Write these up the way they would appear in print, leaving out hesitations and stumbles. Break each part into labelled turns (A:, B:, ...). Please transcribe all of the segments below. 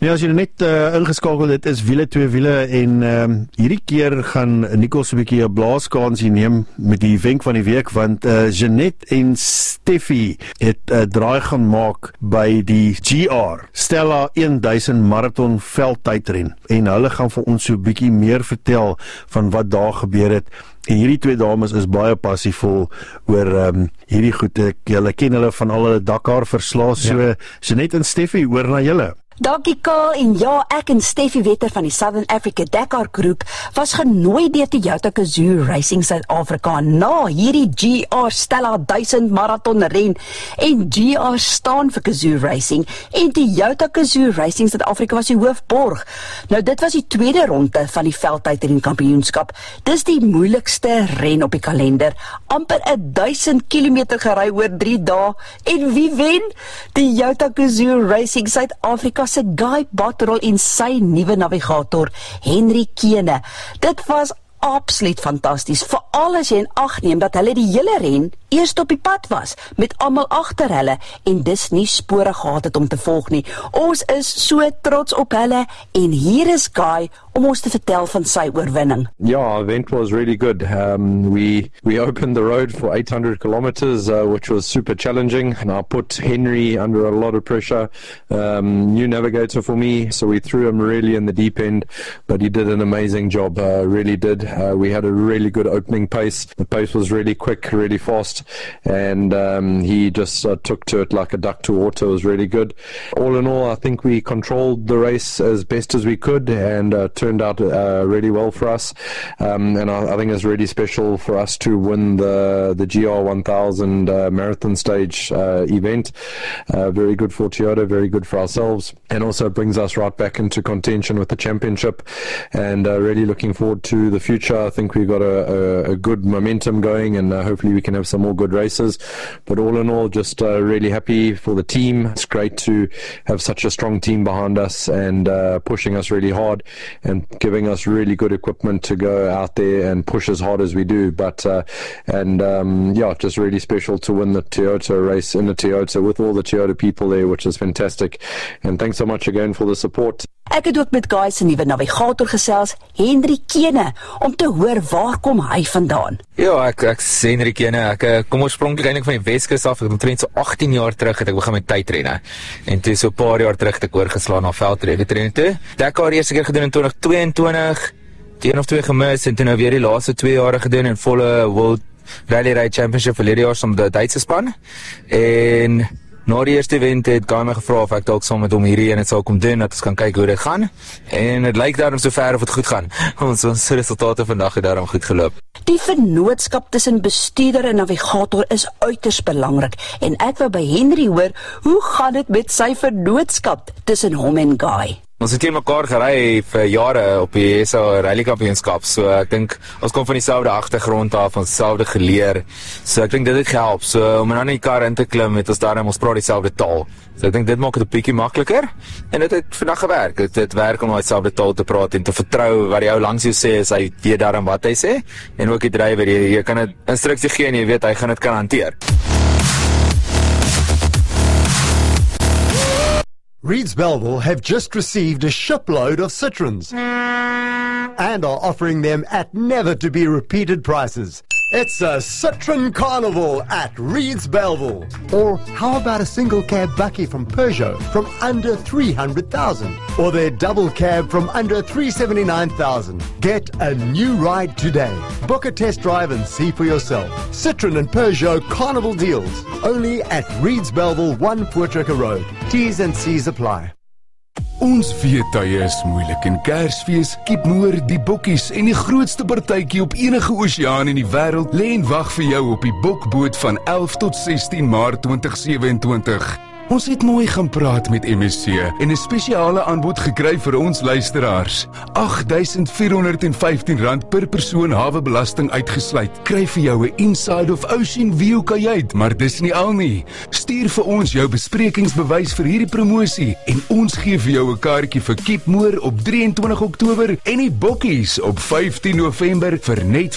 A: Ja, as jy net ingeskakel het, is wiele twee wiele en hierdie keer gaan Nicole so 'n bietjie 'n blaaskansie neem met die wenk van die week, want Jeanette en Steffi het draai gaan maak by die GR Stella 1000 marathon veldtydren en hulle gaan vir ons so 'n bietjie meer vertel van wat daar gebeur het. En hierdie twee dames is baie passievol oor hierdie goed. Julle ken hulle van al hulle Dakar verslae, so Jeanette en Steffi, hoor na julle.
B: Dankie Karl, en ja, ek en Steffi Wetter van die Southern Africa Dakar Groep was genooi deur Toyota Gazoo Racing Suid-Afrika na hierdie GR Stella 1000 marathon ren, en GR staan vir Gazoo Racing en Toyota Gazoo Racing Suid-Afrika was die hoofborg. Nou dit was die tweede ronde van die veldtydren kampioenskap. Dis die moeilikste ren op die kalender, amper 1000 km gery oor 3 dae, en wie wen? Toyota Gazoo Racing Suid-Afrika se Guy Botterill en sy nuwe navigator Henry Kene. Dit was absoluut fantasties, veral as jy in ag neem dat hulle die hele ren eers op die pad was, met almal agter hulle, en dis nie spore gehad het om te volg nie. Ons is so trots op hulle, en hier is Guy om ons te vertel van sy oorwinning.
C: Yeah, our event was really good. We opened the road for 800 kilometers, which was super challenging, and I put Henry under a lot of pressure. New navigator for me, so we threw him really in the deep end, but he did an amazing job, really did. We had a really good opening pace. The pace was really quick, really fast, and he just took to it like a duck to water. It was really good. All in all, I think we controlled the race as best as we could, and turned out really well for us. And I think it's really special for us to win the GR 1000 marathon stage event. Very good for Toyota, very good for ourselves, and also brings us right back into contention with the championship, and really looking forward to the future. I think we've got a good momentum going, and hopefully we can have some more good races. But all in all, just really happy for the team. It's great to have such a strong team behind us, and pushing us really hard and giving us really good equipment to go out there and push as hard as we do. But just really special to win the Toyota race in the Toyota with all the Toyota people there, which is fantastic. And thanks so much again for the support.
B: Ek het ook met Guy se nuwe navigator gesels, Henry Kene, om te hoor waar kom hy vandaan.
D: Ja, ek is Henry Kene. Ek kom oorspronklik eintlik van die Weskus af. Ek het omtrent so 18 jaar terug het ek begin met tydrenne. En toe so 'n paar jaar terug het ek oorgeslaan na veldrenne toe. Dakar eerste keer gedoen in 2022, 1 of 2 gemis, en toe nou weer die laaste 2 jare gedoen in volle World Rally Raid Championship vir hierdie jaar saam met die Duitse span. En na die eerste event het Guy my gevra of ek dalk saam met hom hierdie en het sal kom doen, dat ons kan kyk hoe dit gaan. En dit lyk daarom so ver of dit goed gaan. Ons resultate vandag het daarom goed geloop.
B: Die vennootskap tussen bestuurder en navigator is uiters belangrik, en ek wou by Henry hoor, hoe gaan dit met sy vennootskap tussen hom en Guy?
D: Ons het teen mekaar gery vir jare op die SA Rally Kampioenskap, so ek dink ons kom van dieselfde agtergrond af, ons dieselfde geleer, so ek dink dit het gehelp. So om in die kar in te klim, het ons daarom, ons praat dieselfde taal. So ek dink dit maak dit 'n bietjie makliker, en dit het vandag gewerk. Dit werk om dieselfde taal te praat en te vertrou wat die ou langs jou sê, is hy weet daarom wat hy sê, en ook die drywer, jy kan 'n instruksie gee en jy weet hy gaan dit kan hanteer.
E: Reeds Belleville have just received a shipload of Citroens and are offering them at never-to-be-repeated prices. It's a Citroen Carnival at Reeds Belleville. Or how about a single cab Bucky from Peugeot from under 300,000? Or their double cab from under 379,000? Get a new ride today. Book a test drive and see for yourself. Citroen and Peugeot Carnival deals. Only at Reeds Belleville, 1 Voortrekker Road. T's and C's apply.
F: Ons weet tye is moeilik en Kersfees, Keepmoor, die bokkies en die grootste partytjie op enige oseaan in die wêreld lê en wag vir jou op die bokboot van 11 tot 16 Maart 2027. Ons het mooi gaan praat met MSC en 'n spesiale aanbod gekry vir ons luisteraars. R8,415 per persoon hawebelasting uitgesluit. Kry vir jou 'n inside of ocean view kajuit, maar dis nie al nie. Stuur vir ons jou besprekingsbewys vir hierdie promosie en ons gee vir jou 'n kaartjie vir Keepmoor op 23 Oktober en die bokkies op 15 November vir net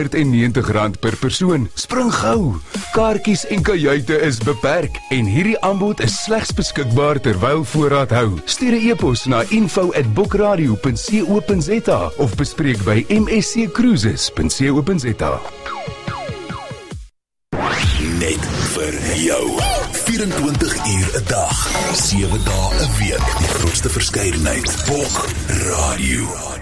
F: R490 per persoon. Spring gou. Kaartjies en kajuite is beperk en hierdie aanbod is slegs beskikbaar terwyl voorraad hou. Stuur 'n e-pos na info@bookradio.co.za of bespreek by msccruises.co.za.
G: Net vir jou. 24 uur 'n dag, 7 dae 'n week. Die grootste verskeidenheid. Bok Radio.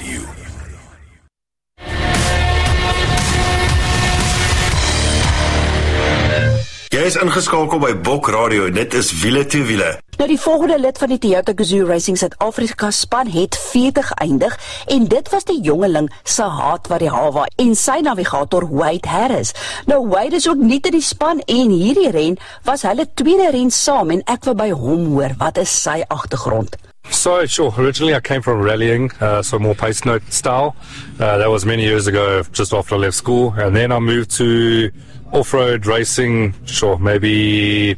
G: Jy is ingeskakel by Bok Radio. Dit is wiele te wiele.
B: Nou die volgende lid van die Toyota Gazoo Racing Suid-Afrika span het 40 geëindig en dit was die jongeling Sahat Varihawa en sy navigator Wade Harris. Nou Wade is ook nie in die span en hierdie ren was hulle tweede ren saam en ek wil by hom hoor wat is sy agtergrond.
H: So, sure, originally I came from rallying, so more pace note style. That was many years ago, just after I left school. And then I moved to off-road racing, sure, maybe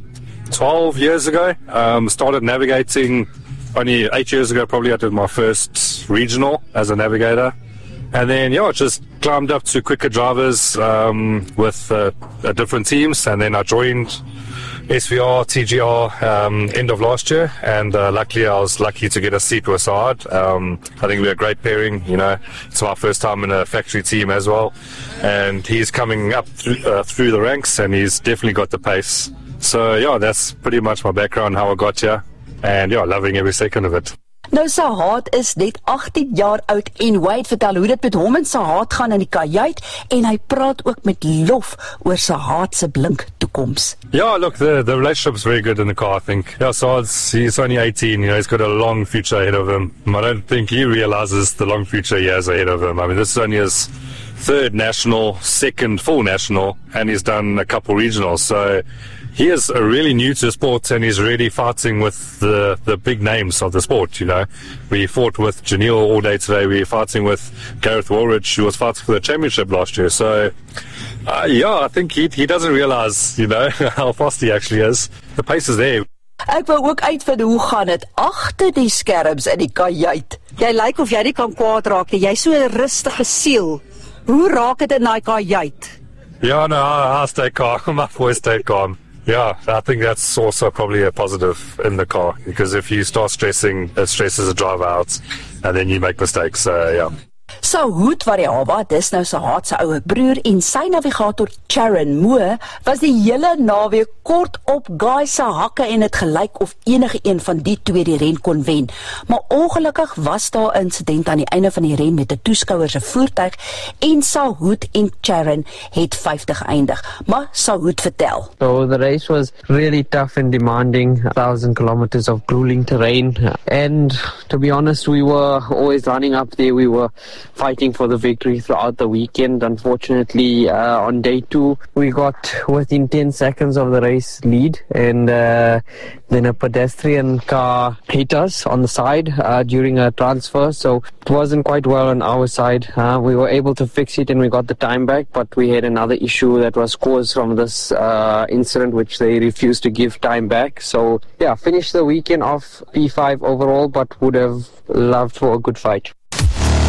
H: 12 years ago. Started navigating only 8 years ago, probably I did my first regional as a navigator. And then, yeah, just climbed up to quicker drivers with different teams. And then I joined SVR, TGR end of last year, and luckily I was lucky to get a seat with Saad. I think we're a great pairing, you know. It's my first time in a factory team as well, and he's coming up through the ranks, and he's definitely got the pace. So yeah, that's pretty much my background, how I got here, and yeah, loving every second of it.
B: Nou Sahat is net 18 jaar oud en Wade vertel hoe dit met hom en Sahat gaan in die kajuit en hy praat ook met lof oor Sahat se blink toekoms.
H: Yeah, look, the relationship's very good in the car, I think. Yeah, he's only 18, you know, he's got a long future ahead of him. I don't think he realizes the long future he has ahead of him. I mean, this is only his third national, second full national, and he's done a couple regionals, so he is really new to the sport and he's really fighting with the big names of the sport, you know. We fought with Janelle all day today. We're fighting with Gareth Woolridge, who was fighting for the championship last year. So, yeah, I think he doesn't realize, you know, how fast he actually is. The pace is there.
B: Ek wou ook uitvind hoe gaan dit agter die skerms in die kajuit. Jy lyk of jy nie kan kwaad raak nie. Jy's so 'n rustige siel. Hoe raak dit in daai kajuit?
H: Yeah, no, I stay calm. My voice stay calm. Yeah, I think that's also probably a positive in the car, because if you start stressing, it stresses the driver out, and then you make mistakes, yeah.
B: Sahat Varihawa, dis nou Sahat se ouer broer en sy navigator Sharon Moore was die hele naweek kort op Guy se hakke en het gelyk of enige een van die twee die ren kon wen. Maar ongelukkig was daar 'n insident aan die einde van die ren met 'n toeskouer se voertuig en Sahat en Sharon het 50 geëindig. Maar Sahat vertel.
I: So the race was really tough and demanding, 1,000 kilometers of grueling terrain, and to be honest, we were always running up there. We were fighting for the victory throughout the weekend. Unfortunately, on day 2, we got within 10 seconds of the race lead, and then a pedestrian car hit us on the side during a transfer, so it wasn't quite well on our side. We were able to fix it and we got the time back, but we had another issue that was caused from this incident, which they refused to give time back. So yeah, finished the weekend off P5 overall, but would have loved for a good fight.